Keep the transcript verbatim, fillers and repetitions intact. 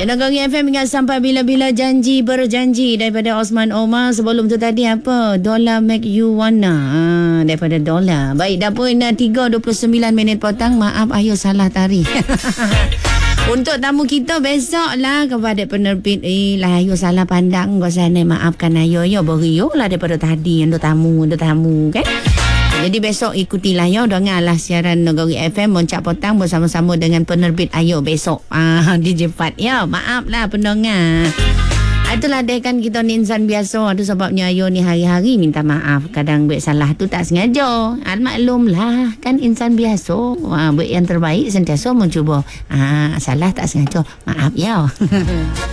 Negeri F M ingat sampai bila-bila janji berjanji daripada Osman Omar. Sebelum tu tadi apa? Dollar make you wanna. Ha, daripada Dollar. Baik, dah pun tiga dua puluh sembilan minit petang. Maaf Ayu salah tarikh. Untuk tamu kita besok lah kepada penerbit. Eh lah Ayu salah pandang. Kau sana maafkan Ayu. Yo beriuk lah daripada tadi. Untuk tamu, untuk tamu kan. Jadi besok ikutilah ya, dengarlah siaran Negeri F M Moncak Petang bersama-sama dengan penerbit Ayu besok. Ah di Jepat ya. Maaflah pendengar. Itulah deh kan kita ni insan biasa. Itu sebabnya Ayu ni hari-hari minta maaf. Kadang buat salah tu tak sengaja. Ah, maklumlah kan insan biasa. Ah, buat yang terbaik sentiasa mencuba. Ah salah tak sengaja. Maaf ya.